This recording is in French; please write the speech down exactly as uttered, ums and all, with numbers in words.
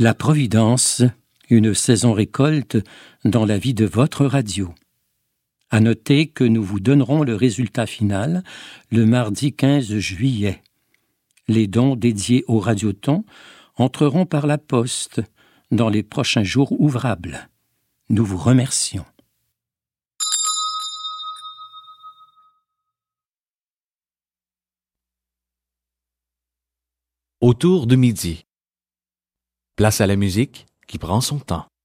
La Providence, une saison récolte dans la vie de votre radio. À noter que nous vous donnerons le résultat final le mardi quinze juillet. Les dons dédiés au Radioton entreront par la poste dans les prochains jours ouvrables. Nous vous remercions. Autour de midi. Place à la musique qui prend son temps.